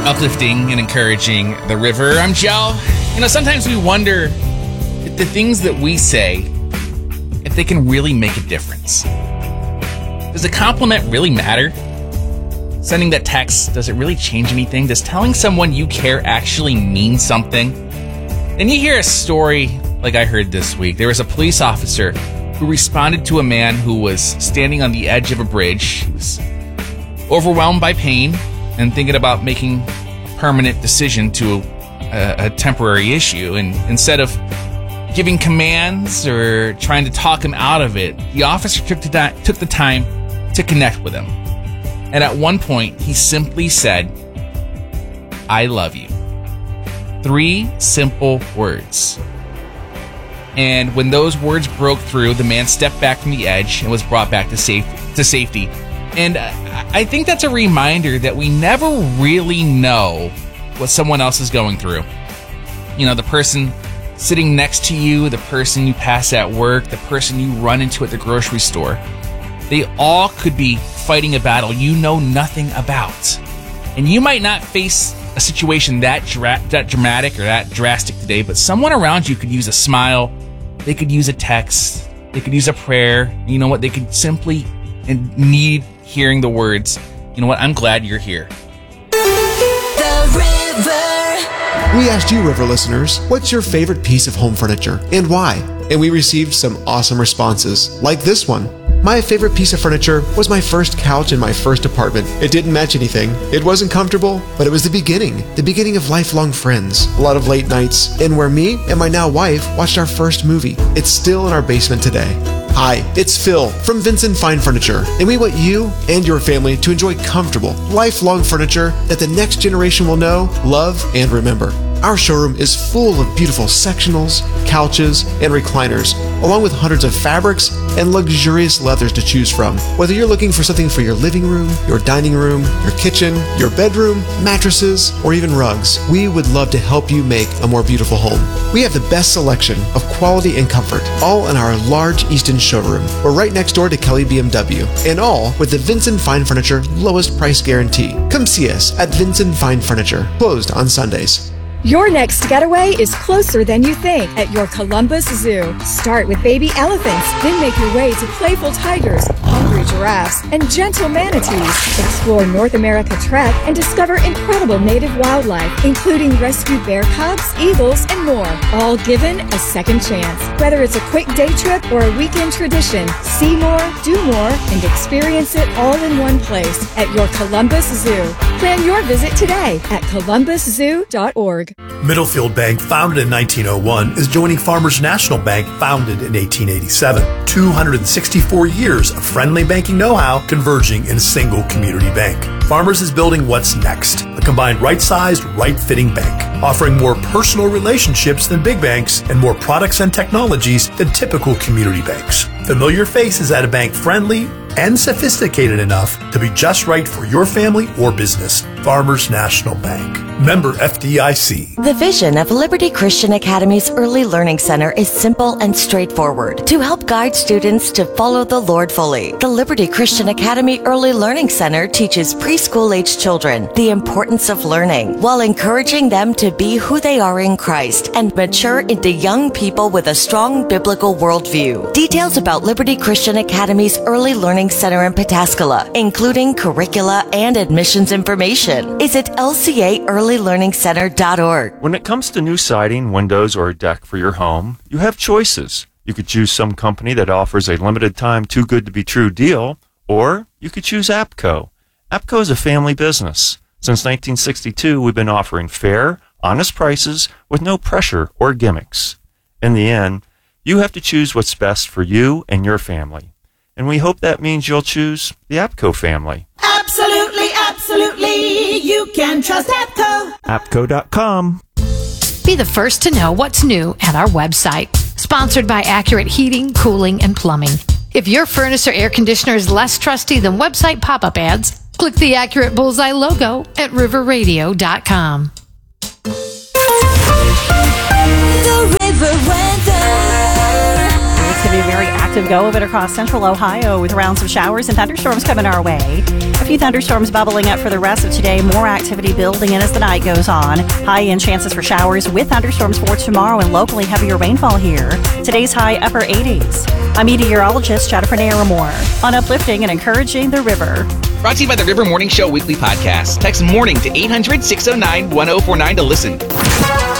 uplifting and encouraging the river. I'm Joe. Sometimes we wonder if the things that we say, if they can really make a difference. Does a compliment really matter? Sending that text, does it really change anything? Does telling someone you care actually mean something? And you hear a story like I heard this week. There was a police officer who responded to a man who was standing on the edge of a bridge. He was overwhelmed by pain and thinking about making a permanent decision to a temporary issue. And instead of giving commands or trying to talk him out of it, the officer took the time to connect with him. And at one point, he simply said, "I love you." 3 simple words. And when those words broke through, the man stepped back from the edge and was brought back to safety. And I think that's a reminder that we never really know what someone else is going through. The person sitting next to you, the person you pass at work, the person you run into at the grocery store. They all could be fighting a battle you know nothing about. And you might not face a situation that dramatic or that drastic today, but someone around you could use a smile, they could use a text, they could use a prayer. You know what? They could simply need hearing the words, I'm glad you're here. The River. We asked you, River listeners, what's your favorite piece of home furniture and why? And we received some awesome responses, like this one. My favorite piece of furniture was my first couch in my first apartment. It didn't match anything. It wasn't comfortable, but it was the beginning of lifelong friends. A lot of late nights, and where me and my now wife watched our first movie. It's still in our basement today. Hi, it's Phil from Vincent Fine Furniture, and we want you and your family to enjoy comfortable, lifelong furniture that the next generation will know, love, and remember. Our showroom is full of beautiful sectionals, couches, and recliners, along with hundreds of fabrics and luxurious leathers to choose from. Whether you're looking for something for your living room, your dining room, your kitchen, your bedroom, mattresses, or even rugs, we would love to help you make a more beautiful home. We have the best selection of quality and comfort, all in our large Easton showroom. We're right next door to Kelly BMW, and all with the Vincent Fine Furniture lowest price guarantee. Come see us at Vincent Fine Furniture, closed on Sundays. Your next getaway is closer than you think at your Columbus Zoo. Start with baby elephants, then make your way to playful tigers, hungry giraffes, and gentle manatees. Explore North America Trek and discover incredible native wildlife, including rescued bear cubs, eagles, and more, all given a second chance. Whether it's a quick day trip or a weekend tradition, see more, do more, and experience it all in one place at your Columbus Zoo. Plan your visit today at columbuszoo.org. Middlefield Bank, founded in 1901, is joining Farmers National Bank, founded in 1887. 264 years of friendly banking know-how converging in a single community bank. Farmers is building what's next, a combined right-sized, right-fitting bank, offering more personal relationships than big banks and more products and technologies than typical community banks. Familiar faces at a bank friendly and sophisticated enough to be just right for your family or business. Farmers National Bank. Member FDIC. The vision of Liberty Christian Academy's Early Learning Center is simple and straightforward to help guide students to follow the Lord fully. The Liberty Christian Academy Early Learning Center teaches preschool-age children the importance of learning while encouraging them to be who they are in Christ and mature into young people with a strong biblical worldview. Details about Liberty Christian Academy's Early Learning Center in Pataskala, including curricula and admissions information, is at lcaearlylearningcenter.org. When it comes to new siding, windows, or a deck for your home, you have choices. You could choose some company that offers a limited time too good to be true deal, or you could choose APCO. APCO is a family business. Since 1962, we've been offering fair, honest prices with no pressure or gimmicks. In the end, you have to choose what's best for you and your family. And we hope that means you'll choose the APCO family. Absolutely, absolutely. You can trust APCO. APCO.com. Be the first to know what's new at our website. Sponsored by Accurate Heating, Cooling, and Plumbing. If your furnace or air conditioner is less trusty than website pop-up ads, click the Accurate Bullseye logo at riverradio.com. The River Weather. It's going to be very accurate active go of it across central Ohio with rounds of showers and thunderstorms coming our way. A few thunderstorms bubbling up for the rest of today. More activity building in as the night goes on. High-end chances for showers with thunderstorms for tomorrow and locally heavier rainfall here. Today's high upper 80s. I'm meteorologist Jennifer Naramore on uplifting and encouraging the river. Brought to you by the River Morning Show Weekly Podcast. Text morning to 800-609-1049 to listen.